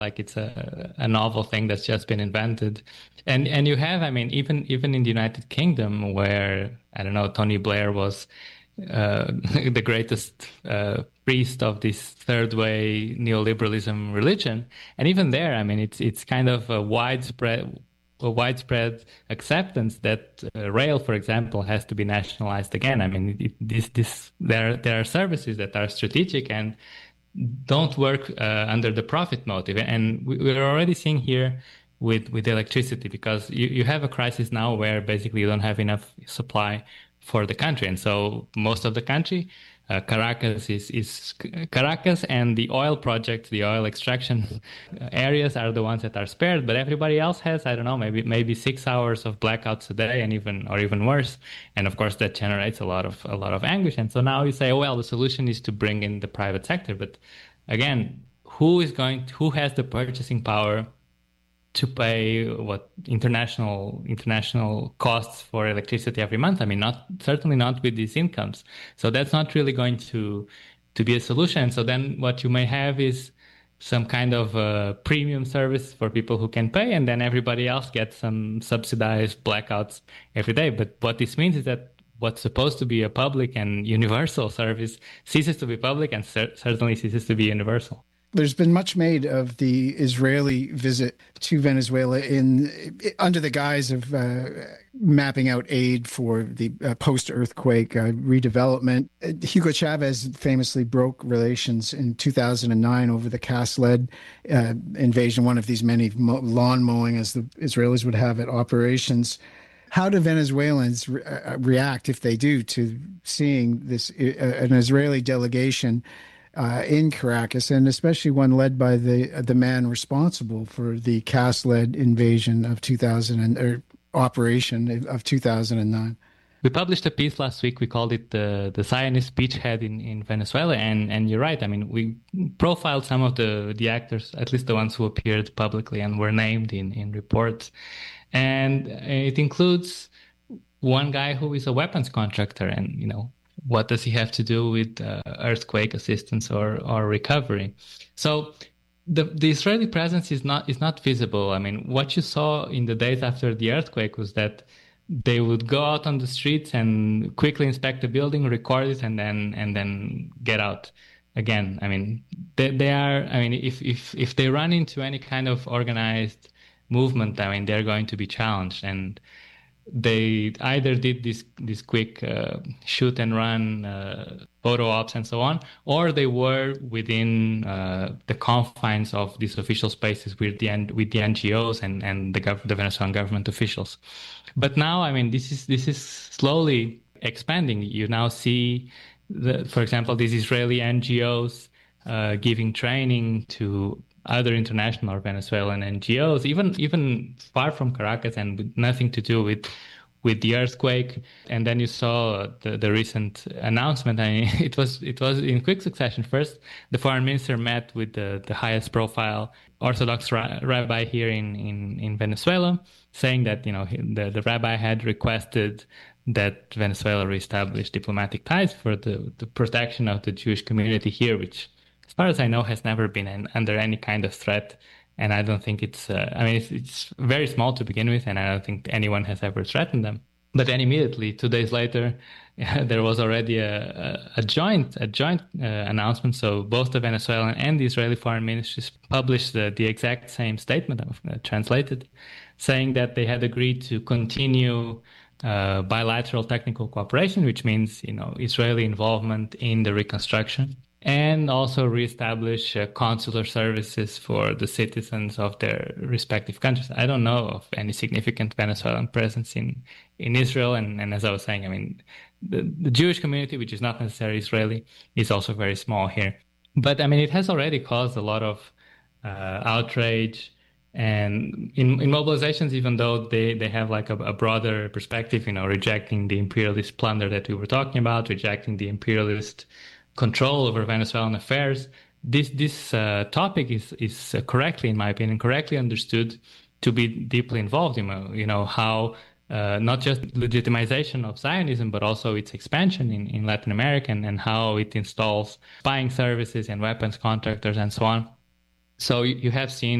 like it's a novel thing that's just been invented. And you have, I mean, even in the United Kingdom, where I don't know, Tony Blair was the greatest priest of this third way neoliberalism religion, and even there, I mean, it's kind of a widespread acceptance that rail, for example, has to be nationalized again. I mean, there are services that are strategic and don't work under the profit motive. And we're already seeing here with electricity, because you have a crisis now where basically you don't have enough supply for the country. And so most of the country, Caracas is Caracas, and the oil project, the oil extraction areas are the ones that are spared, but everybody else has, I don't know, maybe 6 hours of blackouts a day, and even worse. And of course that generates a lot of anguish. And so now you say, oh, well, the solution is to bring in the private sector. But again, who has the purchasing power to pay what international costs for electricity every month? I mean, certainly not with these incomes. So that's not really going to be a solution. So then what you may have is some kind of premium service for people who can pay, and then everybody else gets some subsidized blackouts every day. But what this means is that what's supposed to be a public and universal service ceases to be public, and certainly ceases to be universal. There's been much made of the Israeli visit to Venezuela under the guise of mapping out aid for the post-earthquake redevelopment. Hugo Chavez famously broke relations in 2009 over the Cast-led invasion, one of these many lawn mowing, as the Israelis would have it, operations. How do Venezuelans react, if they do, to seeing this an Israeli delegation in Caracas, and especially one led by the man responsible for the Cast-led invasion of 2000 or operation of 2009? We published a piece last week. We called it the Zionist beachhead in Venezuela, and you're right. I mean, we profiled some of the actors, at least the ones who appeared publicly and were named in reports, and it includes one guy who is a weapons contractor, and what does he have to do with earthquake assistance or recovery? So the Israeli presence is not visible. I mean, what you saw in the days after the earthquake was that they would go out on the streets and quickly inspect the building, record it, and then get out again. I mean, they are. I mean, if they run into any kind of organized movement, I mean, they're going to be challenged. And they either did this quick shoot and run photo ops and so on, or they were within the confines of these official spaces with the NGOs and the Venezuelan government officials. But now, I mean, this is slowly expanding. You now see, for example, these Israeli NGOs giving training to other international or Venezuelan NGOs, even far from Caracas and with nothing to do with the earthquake. And then you saw the recent announcement. I mean, it was in quick succession. First, the foreign minister met with the highest profile Orthodox rabbi here in Venezuela, saying that the rabbi had requested that Venezuela reestablish diplomatic ties for the protection of the Jewish community here, which, as far as I know, has never been under any kind of threat. And I don't think it's very small to begin with, and I don't think anyone has ever threatened them. But then immediately, 2 days later, there was already a joint announcement. So both the Venezuelan and the Israeli foreign ministries published the exact same statement, translated, saying that they had agreed to continue bilateral technical cooperation, which means Israeli involvement in the reconstruction, and also reestablish consular services for the citizens of their respective countries. I don't know of any significant Venezuelan presence in Israel. And as I was saying, I mean, the Jewish community, which is not necessarily Israeli, is also very small here. But I mean, it has already caused a lot of outrage and in mobilizations, even though they have like a broader perspective, rejecting the imperialist plunder that we were talking about, rejecting the imperialist control over Venezuelan affairs. This topic is correctly, in my opinion, correctly understood to be deeply involved in how not just legitimization of Zionism, but also its expansion in Latin America, and how it installs spying services and weapons contractors and so on. So you have seen